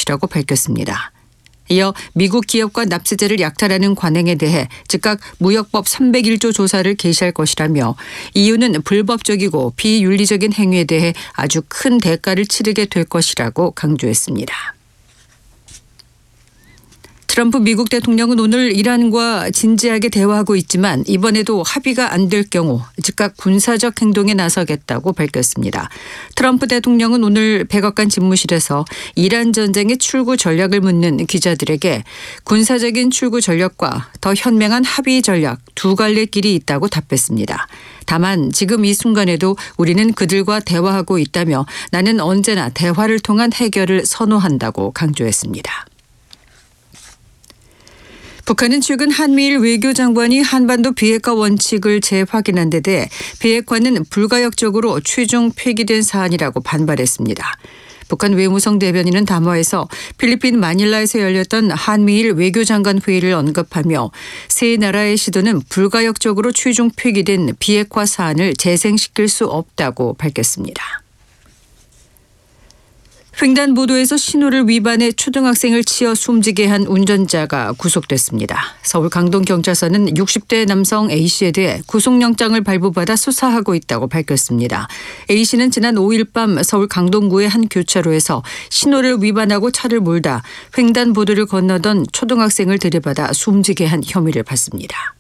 것이라고 밝혔습니다. 이어 미국 기업과 납세자를 약탈하는 관행에 대해 즉각 무역법 301조 조사를 개시할 것이라며 이유는 불법적이고 비윤리적인 행위에 대해 아주 큰 대가를 치르게 될 것이라고 강조했습니다. 트럼프 미국 대통령은 오늘 이란과 진지하게 대화하고 있지만 이번에도 합의가 안 될 경우 즉각 군사적 행동에 나서겠다고 밝혔습니다. 트럼프 대통령은 오늘 백악관 집무실에서 이란 전쟁의 출구 전략을 묻는 기자들에게 군사적인 출구 전략과 더 현명한 합의 전략 두 갈래 길이 있다고 답했습니다. 다만 지금 이 순간에도 우리는 그들과 대화하고 있다며 나는 언제나 대화를 통한 해결을 선호한다고 강조했습니다. 북한은 최근 한미일 외교장관이 한반도 비핵화 원칙을 재확인한 데 대해 비핵화는 불가역적으로 최종 폐기된 사안이라고 반발했습니다. 북한 외무성 대변인은 담화에서 필리핀 마닐라에서 열렸던 한미일 외교장관 회의를 언급하며 세 나라의 시도는 불가역적으로 최종 폐기된 비핵화 사안을 재생시킬 수 없다고 밝혔습니다. 횡단보도에서 신호를 위반해 초등학생을 치어 숨지게 한 운전자가 구속됐습니다. 서울 강동경찰서는 60대 남성 A씨에 대해 구속영장을 발부받아 수사하고 있다고 밝혔습니다. A씨는 지난 5일 밤 서울 강동구의 한 교차로에서 신호를 위반하고 차를 몰다 횡단보도를 건너던 초등학생을 들이받아 숨지게 한 혐의를 받습니다.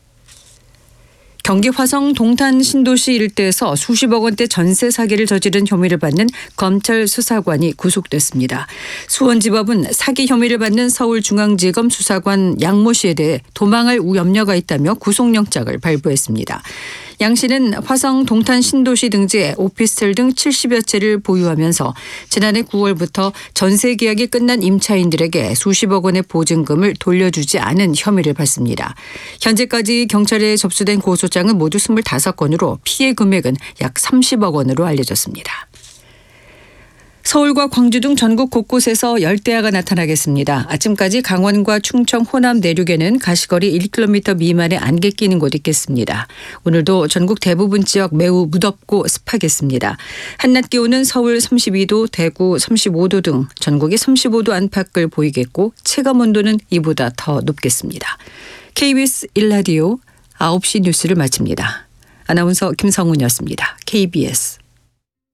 경기 화성 동탄 신도시 일대에서 수십억 원대 전세 사기를 저지른 혐의를 받는 검찰 수사관이 구속됐습니다. 수원지법은 사기 혐의를 받는 서울중앙지검 수사관 양모 씨에 대해 도망할 염려가 있다며 구속영장을 발부했습니다. 양 씨는 화성 동탄 신도시 등지에 오피스텔 등 70여 채를 보유하면서 지난해 9월부터 전세 계약이 끝난 임차인들에게 수십억 원의 보증금을 돌려주지 않은 혐의를 받습니다. 현재까지 경찰에 접수된 고소장은 모두 25건으로 피해 금액은 약 30억 원으로 알려졌습니다. 서울과 광주 등 전국 곳곳에서 열대야가 나타나겠습니다. 아침까지 강원과 충청, 호남 내륙에는 가시거리 1km 미만의 안개 끼는 곳이 있겠습니다. 오늘도 전국 대부분 지역 매우 무덥고 습하겠습니다. 한낮 기온은 서울 32도, 대구 35도 등 전국이 35도 안팎을 보이겠고 체감 온도는 이보다 더 높겠습니다. KBS 1라디오 9시 뉴스를 마칩니다. 아나운서 김성훈이었습니다. KBS